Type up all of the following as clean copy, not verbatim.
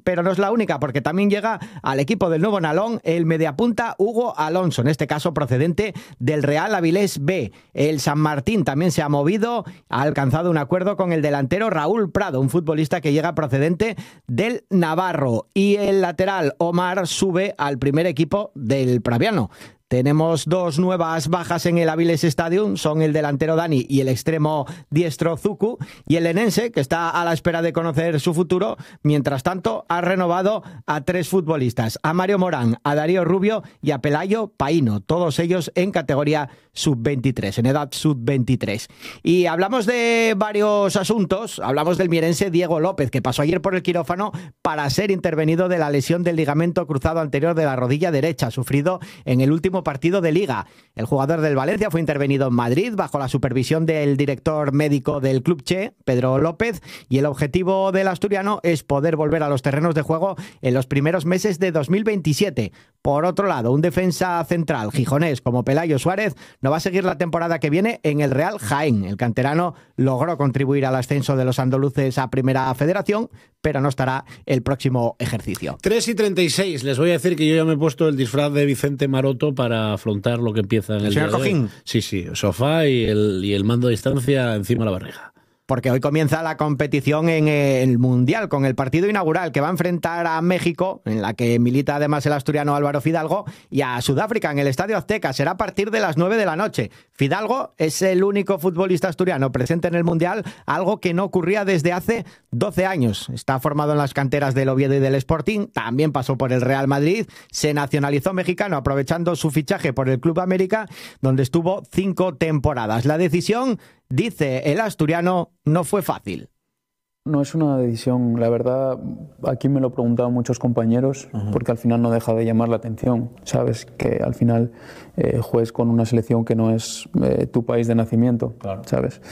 pero no es la única, porque también llega al equipo del Nuevo Nalón el mediapunta Hugo Alonso, en este caso procedente del Real Avilés B. El San Martín también se ha movido, ha alcanzado un acuerdo con el delantero Raúl Prado, un futbolista que llega procedente del Navarro. Y el lateral Omar sube al primer equipo del Praviano. Tenemos dos nuevas bajas en el Avilés Stadium, son el delantero Dani y el extremo diestro Zucu, y el lenense, que está a la espera de conocer su futuro, mientras tanto ha renovado a 3 futbolistas, a Mario Morán, a Darío Rubio y a Pelayo Paino, todos ellos en categoría sub-23, en edad sub-23. Y hablamos de varios asuntos, hablamos del mierense Diego López, que pasó ayer por el quirófano para ser intervenido de la lesión del ligamento cruzado anterior de la rodilla derecha, sufrido en el último partido de Liga. El jugador del Valencia fue intervenido en Madrid bajo la supervisión del director médico del Club Che, Pedro López, y el objetivo del asturiano es poder volver a los terrenos de juego en los primeros meses de 2027. Por otro lado, un defensa central gijonés como Pelayo Suárez no va a seguir la temporada que viene en el Real Jaén. El canterano logró contribuir al ascenso de los andaluces a Primera Federación, pero no estará el próximo ejercicio. 3:36. Les voy a decir que yo ya me he puesto el disfraz de Vicente Maroto para afrontar lo que empieza en el señor Cojín. Sí, sofá y el mando a distancia encima de la barriga. Porque hoy comienza la competición en el Mundial con el partido inaugural que va a enfrentar a México, en la que milita además el asturiano Álvaro Fidalgo, y a Sudáfrica en el Estadio Azteca. Será a partir de las 9 de la noche. Fidalgo es el único futbolista asturiano presente en el Mundial, algo que no ocurría desde hace 12 años. Está formado en las canteras del Oviedo y del Sporting, también pasó por el Real Madrid, se nacionalizó mexicano aprovechando su fichaje por el Club América, donde estuvo 5 temporadas. La decisión, dice el asturiano, no fue fácil. No es una decisión, la verdad, aquí me lo han preguntado muchos compañeros, porque al final no deja de llamar la atención, sabes, que al final juegues con una selección que no es tu país de nacimiento, claro. ¿Sabes?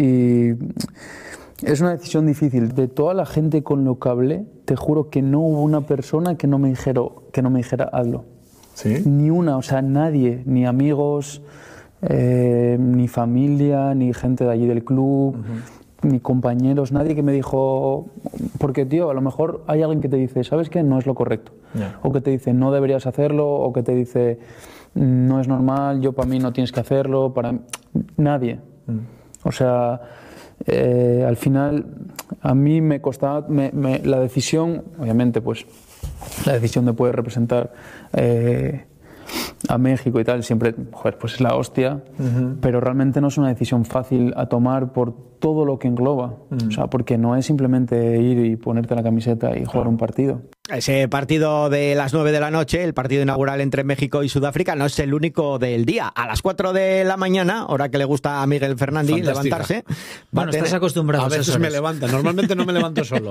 Y es una decisión difícil. De toda la gente con lo que hablé, te juro que no hubo una persona que no me dijera hazlo. ¿Sí? Ni una, o sea, nadie, ni amigos, ni familia, ni gente de allí del club, ni compañeros, nadie que me dijo, porque tío, a lo mejor hay alguien que te dice, ¿sabes qué? No es lo correcto. Yeah. O que te dice, no deberías hacerlo, o que te dice, no es normal, yo para mí no tienes que hacerlo, para nadie. O sea, al final a mí me costaba, la decisión, obviamente pues la decisión de poder representar a México y tal, siempre, joder, pues es la hostia, pero realmente no es una decisión fácil a tomar por todo lo que engloba, o sea, porque no es simplemente ir y ponerte la camiseta y jugar un partido. Ese partido de las 9 de la noche, el partido inaugural entre México y Sudáfrica, no es el único del día. A las 4 de la mañana, hora que le gusta a Miguel Fernández levantarse. Bueno, estás acostumbrado. A veces me levanta, normalmente no me levanto solo.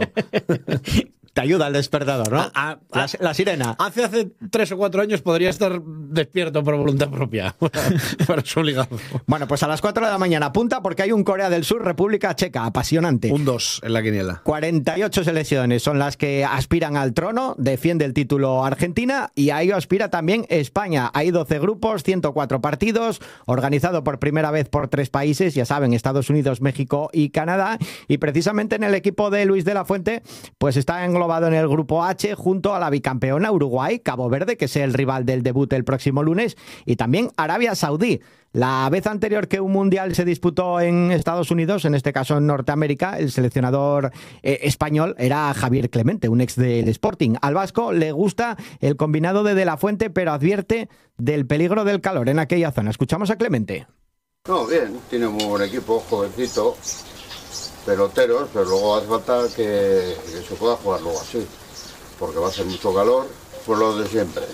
Te ayuda el despertador, ¿no? La sirena. Hace 3 o 4 años podría estar despierto por voluntad propia. Pero es obligado. Bueno, pues a las 4 de la mañana apunta porque hay un Corea del Sur, República Checa, apasionante. Un 2 en la quiniela. 48 selecciones son las que aspiran al trono, defiende el título Argentina y a ello aspira también España. Hay 12 grupos, 104 partidos, organizado por primera vez por 3 países, ya saben, Estados Unidos, México y Canadá. Y precisamente en el equipo de Luis de la Fuente, pues está englobado en el grupo H junto a la bicampeona Uruguay, Cabo Verde, que es el rival del debut el próximo lunes, y también Arabia Saudí. La vez anterior que un mundial se disputó en Estados Unidos, en este caso en Norteamérica, el seleccionador español era Javier Clemente, un ex del Sporting. Al vasco le gusta el combinado de la Fuente, pero advierte del peligro del calor en aquella zona. Escuchamos a Clemente. No, bien, tiene un muy buen equipo, jovencito, peloteros, pero luego hace falta que se pueda jugar luego así, porque va a hacer mucho calor, pues lo de siempre.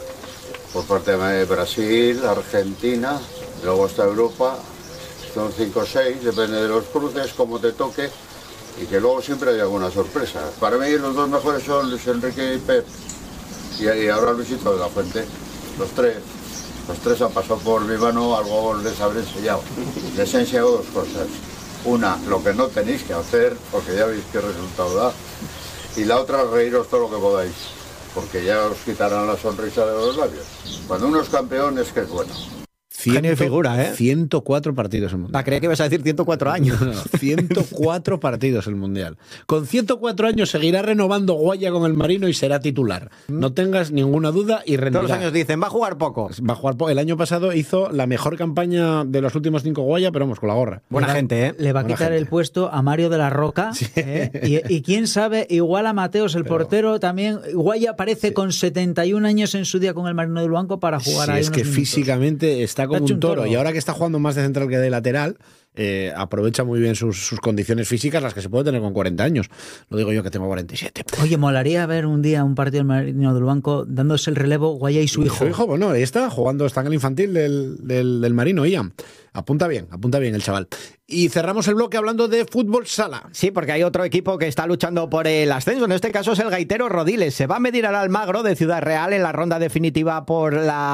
Por parte de Brasil, Argentina, luego está Europa, son 5 o 6, depende de los cruces, como te toque, y que luego siempre hay alguna sorpresa. Para mí los 2 mejores son Luis Enrique y Pep, y ahora Luisito de la Fuente, los 3. Los 3 han pasado por mi mano, algo les habré enseñado. Les he enseñado 2 cosas. Una, lo que no tenéis que hacer, porque ya veis qué resultado da. Y la otra, reíros todo lo que podáis, porque ya os quitarán la sonrisa de los labios. Cuando uno es campeón es que es bueno. Genio y figura, ¿eh? 104 partidos el Mundial. Creía que ibas a decir 104 años. No, 104 partidos el Mundial. Con 104 años seguirá renovando Guaya con el Marino y será titular. No tengas ninguna duda y rendirá. Todos los años dicen, va a jugar poco. Va a jugar poco. El año pasado hizo la mejor campaña de los últimos 5 Guaya, pero vamos, con la gorra. Buena gente, ¿eh? Le va a Buena quitar gente. el puesto a Mario de la Roca. Sí. Y quién sabe, igual a Mateos, el portero, también. Guaya aparece con 71 años en su día con el Marino del Banco para jugar Sí, ahí es que unos minutos. físicamente está como Está hecho un toro. toro. Y ahora que está jugando más de central que de lateral, aprovecha muy bien sus condiciones físicas, las que se puede tener con 40 años. Lo digo yo que tengo 47. Oye, molaría ver un día un partido del Marino del Banco dándose el relevo Guaya y su hijo. Su hijo, bueno, ahí está en el infantil del Marino, Ian. Apunta bien el chaval. Y cerramos el bloque hablando de fútbol sala. Sí, porque hay otro equipo que está luchando por el ascenso. En este caso es el Gaitero Rodiles. Se va a medir al Almagro de Ciudad Real en la ronda definitiva por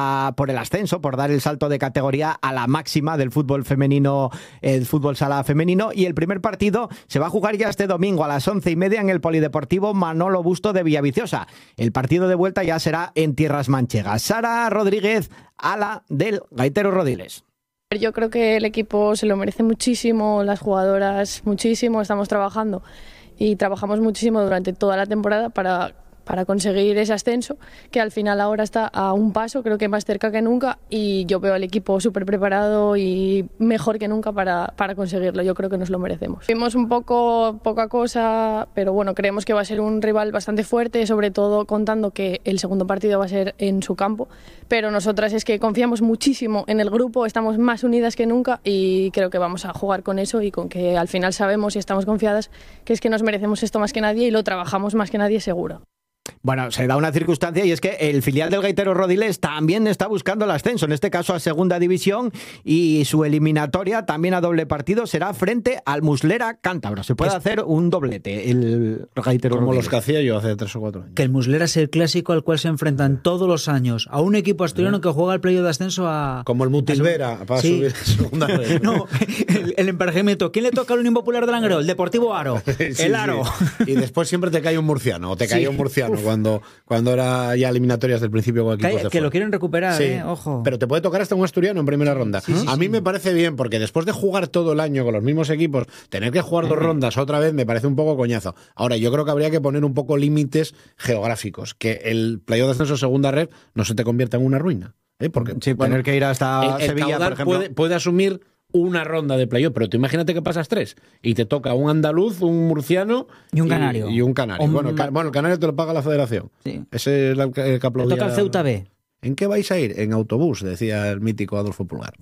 el ascenso, por dar el salto de categoría a la máxima del fútbol femenino, el fútbol sala femenino. Y el primer partido se va a jugar ya este domingo a las 11:30 en el Polideportivo Manolo Busto de Villaviciosa. El partido de vuelta ya será en tierras manchegas. Sara Rodríguez, ala del Gaitero Rodiles. Yo creo que el equipo se lo merece muchísimo, las jugadoras muchísimo, estamos trabajando y trabajamos muchísimo durante toda la temporada para conseguir ese ascenso, que al final ahora está a un paso, creo que más cerca que nunca, y yo veo al equipo súper preparado y mejor que nunca para conseguirlo. Yo creo que nos lo merecemos. Vimos un poco poca cosa, pero bueno, creemos que va a ser un rival bastante fuerte, sobre todo contando que el segundo partido va a ser en su campo, pero nosotras es que confiamos muchísimo en el grupo, estamos más unidas que nunca y creo que vamos a jugar con eso y con que al final sabemos y estamos confiadas que es que nos merecemos esto más que nadie y lo trabajamos más que nadie seguro. Bueno, se da una circunstancia y es que el filial del Gaitero Rodiles también está buscando el ascenso, en este caso a Segunda División, y su eliminatoria también a doble partido será frente al Muslera Cántabro. Se puede hacer un doblete el Gaitero Como Rodiles. los que hacía yo hace 3 o 4 años. Que el Muslera es el clásico al cual se enfrentan todos los años a un equipo asturiano que juega el playoff de ascenso a... Como el Mutilvera, para Sí. subir a segunda red. No, el emparejamiento. ¿Quién le toca al Unión Popular de Langreo? El Deportivo Aro. Sí, El Aro. sí. Y después siempre te cae un murciano, o te caía un murciano cuando era ya eliminatorias del principio con equipos de Que fuera. lo quieren recuperar, Sí, ojo. pero te puede tocar hasta un asturiano en primera ronda. A mí me parece bien, porque después de jugar todo el año con los mismos equipos, tener que jugar 2 rondas otra vez me parece un poco coñazo. Ahora, yo creo que habría que poner un poco límites geográficos, que el playoff de ascenso segunda red no se te convierta en una ruina. Porque Sí, tener que ir hasta el Sevilla, caudal por ejemplo. puede asumir una ronda de playoff, pero tú imagínate que pasas 3 y te toca un andaluz, un murciano Y un canario. Y un canario. Bueno, el canario te lo paga la federación. Sí. Ese es el que Le aplaudía. toca al Ceuta B. ¿En qué vais a ir? En autobús, decía el mítico Adolfo Pulgar.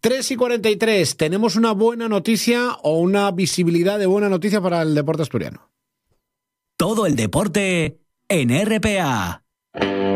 3:43. ¿Tenemos una buena noticia o una visibilidad de buena noticia para el deporte asturiano? Todo el deporte en RPA.